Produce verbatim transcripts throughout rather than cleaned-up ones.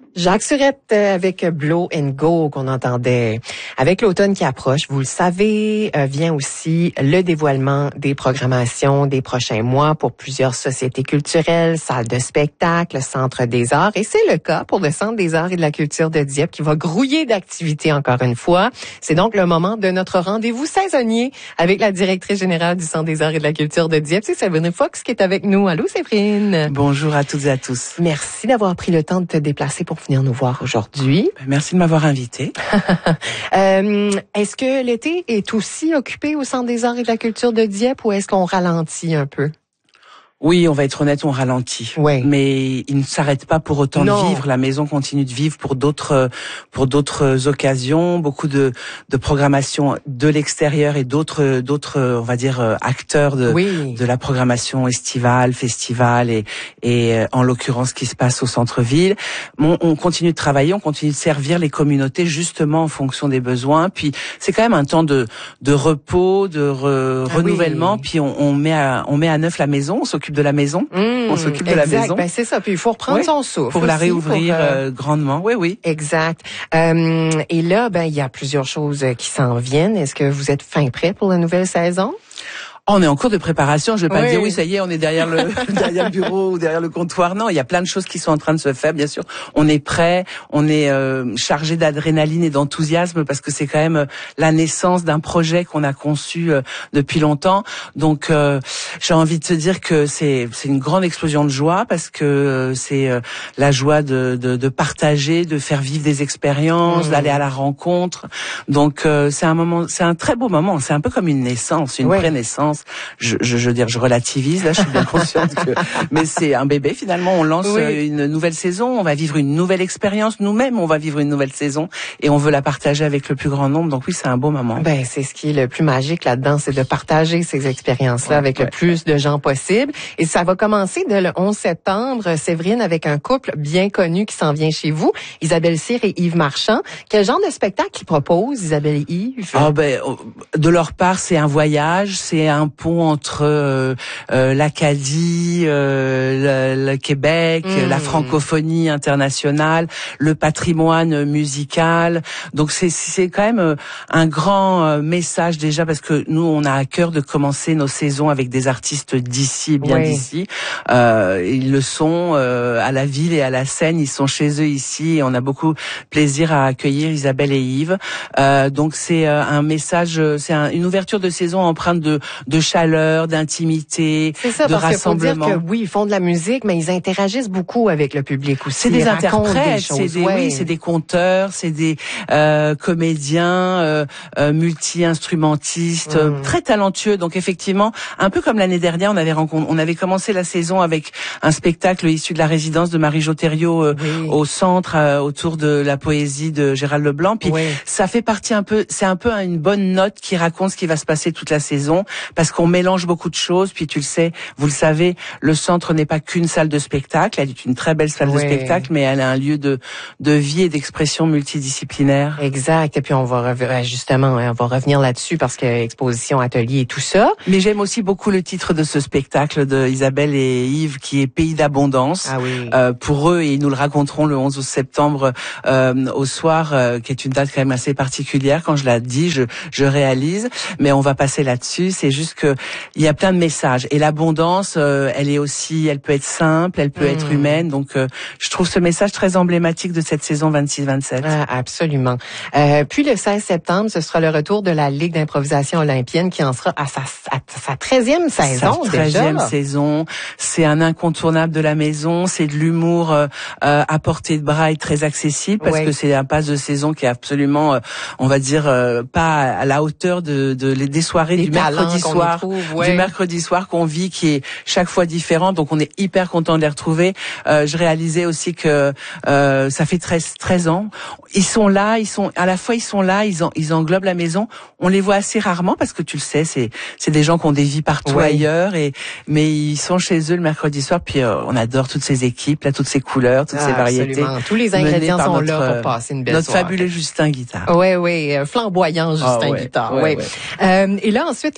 Jacques Surette avec Blow and Go qu'on entendait. Avec l'automne qui approche, vous le savez, euh, vient aussi le dévoilement des programmations des prochains mois pour plusieurs sociétés culturelles, salles de spectacle, centres des arts. Et c'est le cas pour le Centre des arts et de la culture de Dieppe qui va grouiller d'activités encore une fois. C'est donc le moment de notre rendez-vous saisonnier avec la directrice générale du Centre des arts et de la culture de Dieppe. C'est Séverine Fox qui est avec nous. Allô Séverine. Bonjour à toutes et à tous. Merci d'avoir pris le temps de te déplacer pour venir nous voir aujourd'hui. Merci de m'avoir invité. euh, est-ce que l'été est aussi occupé au Centre des arts et de la culture de Dieppe ou est-ce qu'on ralentit un peu? Oui, on va être honnête, on ralentit. Ouais. Mais il ne s'arrête pas pour autant Non. de vivre. La maison continue de vivre pour d'autres, pour d'autres occasions. Beaucoup de, de programmation de l'extérieur et d'autres, d'autres, on va dire, acteurs de, oui. de la programmation estivale, festivale et, et en l'occurrence, ce qui se passe au centre-ville. On, on continue de travailler, on continue de servir les communautés justement en fonction des besoins. Puis c'est quand même un temps de, de repos, de re, ah renouvellement. Oui. Puis on, on met à, on met à neuf la maison, on s'occupe de la maison, mmh, on s'occupe de exact. la maison. Ben c'est ça. Puis il faut reprendre ouais. son souffle pour la aussi, réouvrir pour, euh... euh, grandement. Oui, oui. Exact. Euh, et là, ben il y a plusieurs choses qui s'en viennent. Est-ce que vous êtes fin prêt pour la nouvelle saison? On est en cours de préparation. Je vais pas oui. dire oui, ça y est, on est derrière le derrière le bureau ou derrière le comptoir. Non, il y a plein de choses qui sont en train de se faire. Bien sûr, on est prêt, on est euh, chargé d'adrénaline et d'enthousiasme parce que c'est quand même la naissance d'un projet qu'on a conçu euh, depuis longtemps. Donc, euh, j'ai envie de te dire que c'est c'est une grande explosion de joie parce que euh, c'est euh, la joie de, de de partager, de faire vivre des expériences, mmh. d'aller à la rencontre. Donc, euh, c'est un moment, c'est un très beau moment. C'est un peu comme une naissance, une oui. pré-naissance. Je, je, je veux dire, je relativise, là, je suis bien consciente que, mais c'est un bébé, finalement, on lance oui. une nouvelle saison, on va vivre une nouvelle expérience, nous-mêmes, on va vivre une nouvelle saison, et on veut la partager avec le plus grand nombre, donc oui, c'est un beau moment. Ben, c'est ce qui est le plus magique là-dedans, c'est de partager ces expériences-là ouais, avec ouais. le plus de gens possible, et ça va commencer dès le onze septembre, Séverine, avec un couple bien connu qui s'en vient chez vous, Isabelle Cyr et Yves Marchand. Quel genre de spectacle ils proposent, Isabelle et Yves? Ah ben, de leur part, c'est un voyage, c'est un pont entre euh, euh, l'Acadie, euh, le, le Québec, mmh. la francophonie internationale, le patrimoine musical. Donc c'est c'est quand même un grand message déjà parce que nous on a à cœur de commencer nos saisons avec des artistes d'ici, bien oui. d'ici. Euh, ils le sont euh, à la ville et à la scène, ils sont chez eux ici et on a beaucoup plaisir à accueillir Isabelle et Yves. Euh, donc c'est un message, c'est un, une ouverture de saison empreinte de de chaleur, d'intimité, c'est ça, de parce rassemblement. Qu'il faut dire que oui, ils font de la musique, mais ils interagissent beaucoup avec le public aussi. C'est des interprètes, c'est des, ouais. oui, c'est des conteurs, c'est des euh, comédiens, euh, euh, multi-instrumentistes, mmh. euh, très talentueux. Donc effectivement, un peu comme l'année dernière, on avait rencontré, on avait commencé la saison avec un spectacle issu de la résidence de Marie-Jo Thériault euh, oui. au centre, euh, autour de la poésie de Gérald Leblanc. Puis oui. ça fait partie un peu, c'est un peu une bonne note qui raconte ce qui va se passer toute la saison. Parce qu'on mélange beaucoup de choses, puis tu le sais, vous le savez, le centre n'est pas qu'une salle de spectacle, elle est une très belle salle oui. de spectacle, mais elle est un lieu de de vie et d'expression multidisciplinaire. Exact, et puis on va rev- justement, on va revenir là-dessus parce que exposition, atelier et tout ça. Mais j'aime aussi beaucoup le titre de ce spectacle de Isabelle et Yves qui est Pays d'abondance. Ah oui. Euh, pour eux, et ils nous le raconteront le onze septembre euh, au soir, euh, qui est une date quand même assez particulière. Quand je la dis, je je réalise, mais on va passer là-dessus. C'est juste que il y a plein de messages et l'abondance, euh, elle est aussi, elle peut être simple, elle peut mmh. être humaine. Donc, euh, je trouve ce message très emblématique de cette saison vingt-six vingt-sept. Ah, absolument. Euh, puis le seize septembre, ce sera le retour de la Ligue d'improvisation olympienne qui en sera à sa, à sa treizième saison sa treizième déjà. saison. C'est un incontournable de la maison. C'est de l'humour euh, à portée de bras et très accessible parce ouais. que c'est un passe de saison qui est absolument, euh, on va dire, euh, pas à la hauteur de, de des soirées des du mercredi soir. Trouve, ouais. du mercredi soir qu'on vit, qui est chaque fois différent, donc on est hyper content de les retrouver. Euh, je réalisais aussi que euh, ça fait treize, treize ans. Ils sont là, ils sont à la fois ils sont là, ils en, ils englobent la maison. On les voit assez rarement parce que tu le sais, c'est c'est des gens qui ont des vies partout ouais. ailleurs, et mais ils sont chez eux le mercredi soir. Puis euh, on adore toutes ces équipes, là, toutes ces couleurs, toutes ah, ces variétés. Absolument. Tous les ingrédients sont notre, là pour passer une belle notre soirée. Notre fabuleux Justin Guitare. Oui, oui, flamboyant Justin ah, ouais. Guitare. Ouais, oui. Ouais. Euh, et là ensuite le vingt-quatre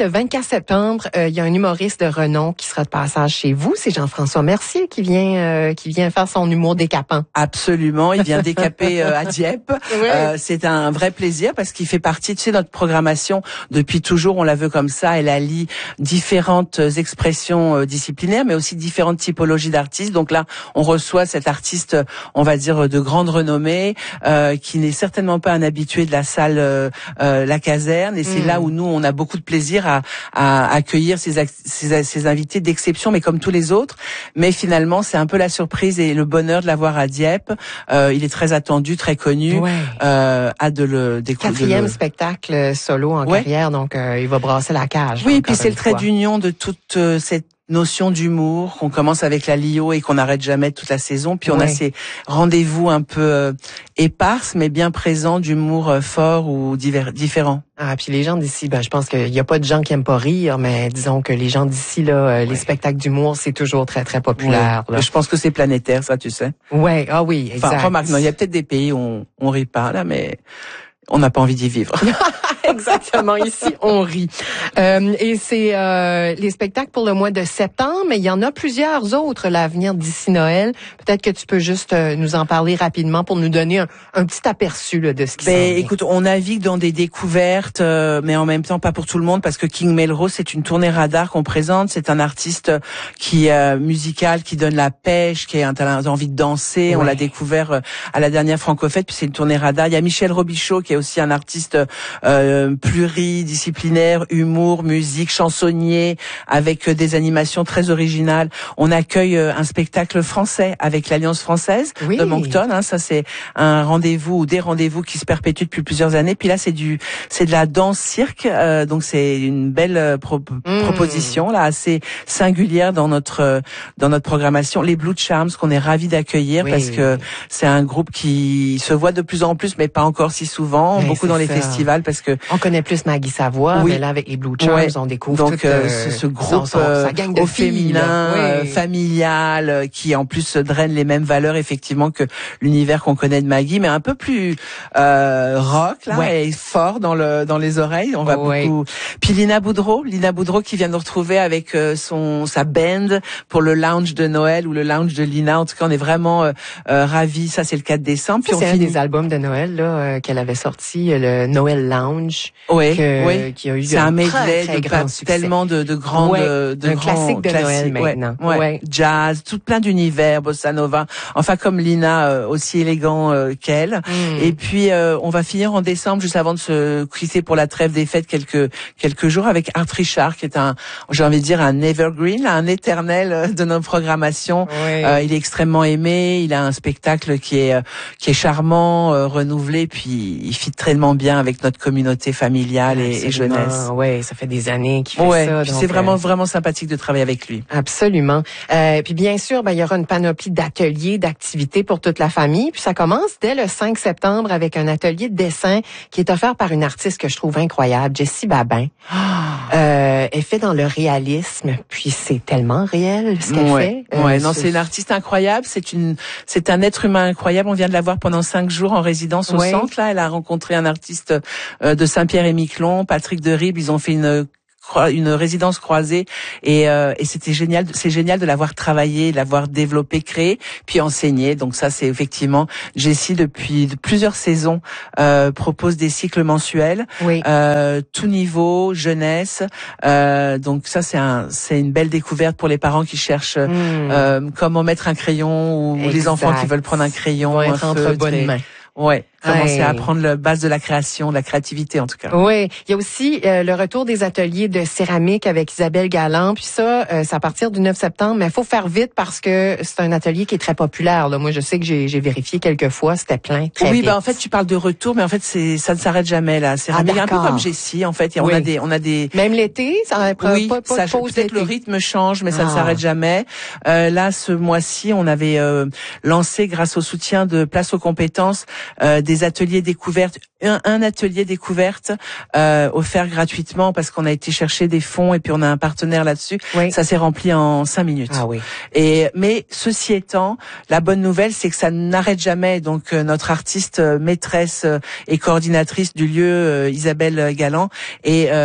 septembre, euh, il y a un humoriste de renom qui sera de passage chez vous. C'est Jean-François Mercier qui vient euh, qui vient faire son humour décapant. Absolument, il vient décaper euh, à Dieppe. Oui. Euh, c'est un vrai plaisir parce qu'il fait partie, tu sais, notre programmation depuis toujours. On la veut comme ça. Elle allie différentes expressions euh, disciplinaires, mais aussi différentes typologies d'artistes. Donc là, on reçoit cet artiste, on va dire, de grande renommée, euh, qui n'est certainement pas un habitué de la salle euh, euh, La Caserne. Et c'est mmh. là où nous, on a beaucoup de plaisir à, à accueillir ces, ces, ces invités d'exception, mais comme tous les autres. Mais finalement, c'est un peu la surprise et le bonheur de l'avoir à Dieppe. Euh, il est très attendu, très connu. Ouais. Euh, hâte de le découvrir. Quatrième le... spectacle solo en ouais. carrière, donc euh, il va brasser la cage. Oui, et puis c'est le trait d'union de toute euh, cette notion d'humour qu'on commence avec la Lio et qu'on n'arrête jamais toute la saison. Puis on ouais. a ces rendez-vous un peu euh, éparses, mais bien présents, d'humour euh, fort ou divers, différent. Ah, puis les gens d'ici, ben je pense qu'il y a pas de gens qui aiment pas rire, mais disons que les gens d'ici là, euh, ouais. les spectacles d'humour, c'est toujours très très populaire. Ouais. Je pense que c'est planétaire, ça, tu sais. Ouais, ah oui, exact. Enfin, remarque, non, il y a peut-être des pays où on, on rit pas là, mais on n'a pas envie d'y vivre. Exactement, ici, on rit. Euh, et c'est euh, les spectacles pour le mois de septembre, mais il y en a plusieurs autres là, à venir d'ici Noël. Peut-être que tu peux juste euh, nous en parler rapidement pour nous donner un, un petit aperçu là, de ce qui s'en vient. Écoute, on navigue dans des découvertes, euh, mais en même temps pas pour tout le monde, parce que King Melrose, c'est une tournée radar qu'on présente. C'est un artiste qui est euh, musical, qui donne la pêche, qui a envie de danser. Ouais. On l'a découvert euh, à la dernière Francofête, puis c'est une tournée radar. Il y a Michel Robichaud, qui est aussi un artiste euh, pluridisciplinaire, humour, musique, chansonnier, avec des animations très originales. On accueille un spectacle français avec l'Alliance française oui. de Moncton. Hein, ça c'est un rendez-vous ou des rendez-vous qui se perpétuent depuis plusieurs années. Puis là c'est du, c'est de la danse cirque, euh, donc c'est une belle pro- mmh. proposition là, assez singulière dans notre dans notre programmation. Les Blue Charms qu'on est ravis d'accueillir oui. parce que c'est un groupe qui se voit de plus en plus, mais pas encore si souvent, oui, beaucoup dans les ça. festivals parce que on connaît plus Maggie Savoie, oui. mais là avec les Blue Charms, ouais. on découvre donc tout, euh, ce, ce groupe son, son, sa gang de au filles, féminin, oui. euh, familial, euh, qui en plus draine les mêmes valeurs effectivement que l'univers qu'on connaît de Maggie, mais un peu plus euh, rock là ouais. et fort dans le dans les oreilles. On va ouais. beaucoup. Puis Lina Boudreau, Lina Boudreau qui vient nous retrouver avec euh, son sa band pour le lounge de Noël ou le lounge de Lina. En tout cas, on est vraiment euh, euh, ravis. Ça c'est le quatre décembre. Puis ça, on c'est finit... un des albums de Noël là euh, qu'elle avait sorti, le Noël Lounge. Oui, que, oui. Qui a eu c'est un medley très, très de grand succès. Tellement de, de grands, ouais, de, de un grands classique de classiques, Noël maintenant. Ouais, ouais. ouais. Jazz, tout plein d'univers, bossa nova. Enfin, comme Lina, euh, aussi élégant euh, qu'elle. Mm. Et puis, euh, on va finir en décembre, juste avant de se quitter pour la trêve des fêtes, quelques quelques jours avec Art Richard, qui est un, j'ai envie de dire, un evergreen, un éternel de notre programmation. Oui. Euh, il est extrêmement aimé. Il a un spectacle qui est euh, qui est charmant, euh, renouvelé, puis il fit tellement bien avec notre communauté familiale et, et jeunesse. Ouais, ça fait des années qu'il fait ouais, ça. Puis c'est vraiment euh... vraiment sympathique de travailler avec lui. Absolument. Euh, puis bien sûr, ben il y aura une panoplie d'ateliers, d'activités pour toute la famille. Puis ça commence dès le cinq septembre avec un atelier de dessin qui est offert par une artiste que je trouve incroyable, Jessie Babin. Oh. Euh, elle fait dans le réalisme, puis c'est tellement réel ce qu'elle ouais. fait. Euh, ouais, non, c'est une artiste incroyable. C'est une, c'est un être humain incroyable. On vient de la voir pendant cinq jours en résidence au ouais. centre. Là, elle a rencontré un artiste euh, de Saint-Pierre-et-Miquelon, Patrick Derib. Ils ont fait une une résidence croisée et, euh, et c'était génial, c'est génial de l'avoir travaillé, de l'avoir développé, créé, puis enseigné. Donc ça, c'est effectivement, Jessie depuis plusieurs saisons euh, propose des cycles mensuels, oui. euh, tout niveau, jeunesse. Euh, donc ça, c'est un, c'est une belle découverte pour les parents qui cherchent mmh. euh, comment mettre un crayon ou exact. Les enfants qui veulent prendre un crayon, ouais, un entre feutre bonnes et... mains. Ouais, commencer ouais. à apprendre la base de la création, de la créativité en tout cas. Oui, il y a aussi euh, le retour des ateliers de céramique avec Isabelle Galland. Puis ça, euh, c'est à partir du neuf septembre, mais il faut faire vite parce que c'est un atelier qui est très populaire. Là. Moi, je sais que j'ai, j'ai vérifié quelques fois, c'était plein, très Oui, vite. ben en fait, tu parles de retour, mais en fait, c'est ça ne s'arrête jamais là. Céramique, ah, un peu comme Jessie, en fait. Et oui. On a des, on a des. Même l'été, ça oui, pas, pas ça, de pause peut-être l'été. le rythme change, mais ça ah. ne s'arrête jamais. Euh, là, ce mois-ci, on avait euh, lancé, grâce au soutien de Place aux compétences, euh, des ateliers découverte, un, un atelier découverte euh, offert gratuitement parce qu'on a été chercher des fonds et puis on a un partenaire là-dessus. Oui. Ça s'est rempli en cinq minutes. Ah oui. Et mais ceci étant, la bonne nouvelle, c'est que ça n'arrête jamais. Donc euh, notre artiste euh, maîtresse euh, et coordinatrice du lieu, euh, Isabelle Galland, est euh,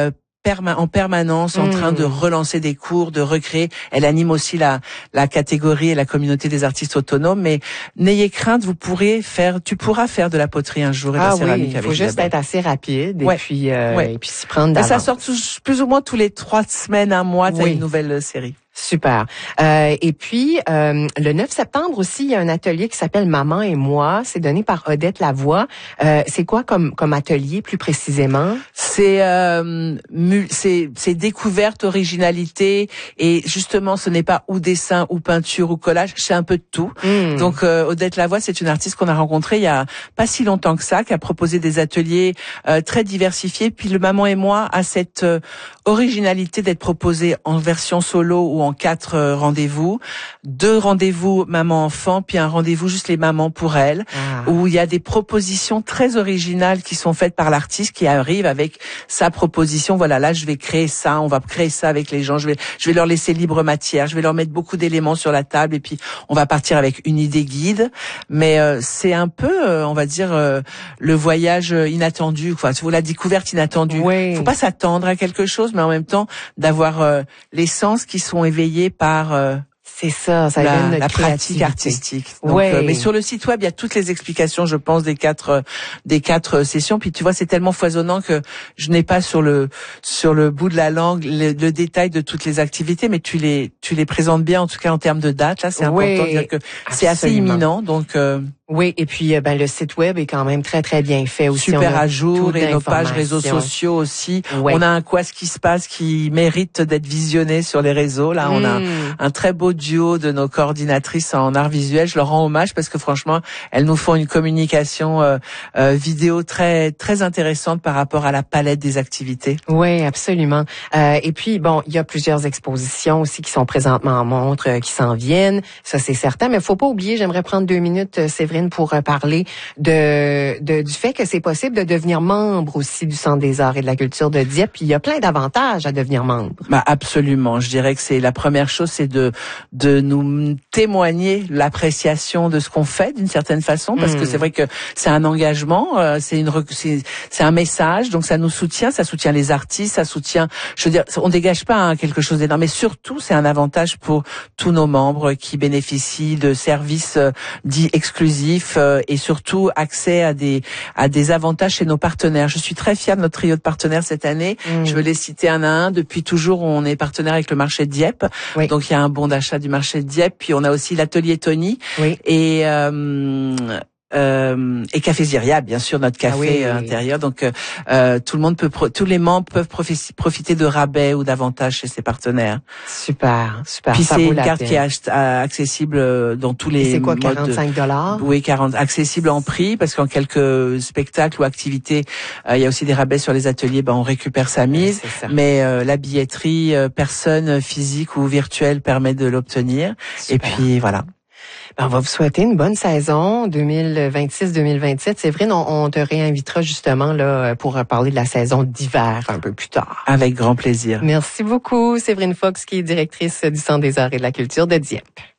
perma- en permanence en mmh. train de relancer des cours, de recréer. Elle anime aussi la, la catégorie et la communauté des artistes autonomes. Mais n'ayez crainte, vous pourrez faire, tu pourras faire de la poterie un jour et de ah la oui, céramique avec avec il faut juste Isabelle. être assez rapide et ouais. puis euh, ouais. et puis s'y prendre d'avance. Et ça sort tous, plus ou moins tous les trois semaines, un mois, t'as oui. une nouvelle série. Super. Euh, et puis, euh, le neuf septembre aussi, il y a un atelier qui s'appelle Maman et moi. C'est donné par Odette Lavoie. Euh, c'est quoi comme comme atelier plus précisément? C'est euh, c'est c'est découverte, originalité et justement, ce n'est pas ou dessin ou peinture ou collage, c'est un peu de tout. Mmh. Donc euh, Odette Lavoie, c'est une artiste qu'on a rencontrée il y a pas si longtemps que ça, qui a proposé des ateliers euh, très diversifiés. Puis le Maman et moi a cette euh, originalité d'être proposé en version solo ou en quatre euh, rendez-vous, deux rendez-vous maman-enfant, puis un rendez-vous juste les mamans pour elles, ah. où il y a des propositions très originales qui sont faites par l'artiste qui arrive avec sa proposition. Voilà, là je vais créer ça, on va créer ça avec les gens, je vais je vais leur laisser libre matière, je vais leur mettre beaucoup d'éléments sur la table et puis on va partir avec une idée guide. Mais euh, c'est un peu, euh, on va dire, euh, le voyage inattendu, quoi. La découverte inattendue. Oui. Faut pas s'attendre à quelque chose, mais en même temps d'avoir euh, les sens qui sont éveillés par euh, c'est ça, ça la, notre la pratique artistique. Donc, ouais. euh, mais sur le site web, il y a toutes les explications, je pense, des quatre euh, des quatre sessions. Puis tu vois, c'est tellement foisonnant que je n'ai pas sur le sur le bout de la langue le, le détail de toutes les activités, mais tu les tu les présentes bien, en tout cas en termes de date. Là, c'est oui, important de dire que c'est assez imminent. Donc euh, oui, et puis ben le site web est quand même très très bien fait aussi. Super à jour et nos pages réseaux sociaux aussi. Ouais. On a un quoi ce qui se passe qui mérite d'être visionné sur les réseaux. Là, on a mmh. un très beau duo de nos coordinatrices en art visuel. Je leur rends hommage parce que franchement, elles nous font une communication euh, euh, vidéo très très intéressante par rapport à la palette des activités. Oui, absolument. Euh, et puis bon, il y a plusieurs expositions aussi qui sont présentement en montre, euh, qui s'en viennent. Ça c'est certain, mais faut pas oublier. J'aimerais prendre deux minutes, Séverine, pour parler de, de du fait que c'est possible de devenir membre aussi du Centre des arts et de la culture de Dieppe. Puis il y a plein d'avantages à devenir membre. Bah absolument. Je dirais que c'est la première chose, c'est de de nous témoigner l'appréciation de ce qu'on fait d'une certaine façon, parce mmh. que c'est vrai que c'est un engagement, euh, c'est une c'est c'est un message, donc ça nous soutient, ça soutient les artistes, ça soutient. Je veux dire, on dégage pas hein, quelque chose d'énorme, mais surtout c'est un avantage pour tous nos membres qui bénéficient de services euh, dits exclusifs. Et surtout accès à des à des avantages chez nos partenaires. Je suis très fière de notre trio de partenaires cette année. Mmh. Je veux les citer un à un. Depuis toujours, on est partenaire avec le marché de Dieppe. Oui. Donc il y a un bon d'achat du marché de Dieppe. Puis on a aussi l'atelier Tony. Oui. Et euh, Euh, et Café Ziria, bien sûr, notre café ah oui, euh, intérieur. Donc, euh, tout le monde peut, pro- tous les membres peuvent profi- profiter de rabais ou d'avantages chez ses partenaires. Super, super. Puis ça c'est vaut une la carte peine. qui est ach- accessible dans tous les. Et c'est quoi, modes quarante-cinq dollars? Oui, quarante accessible en prix parce qu'en quelques spectacles ou activités, euh, il y a aussi des rabais sur les ateliers. Ben on récupère sa mise, ouais, mais euh, la billetterie, euh, personne physique ou virtuelle permet de l'obtenir. Super. Et puis voilà. Ben, on va vous souhaiter une bonne saison deux mille vingt-six deux mille vingt-sept. Séverine, on, on te réinvitera justement là pour parler de la saison d'hiver un peu plus tard. Avec grand plaisir. Merci beaucoup, Séverine Fox, qui est directrice du Centre des arts et de la culture de Dieppe.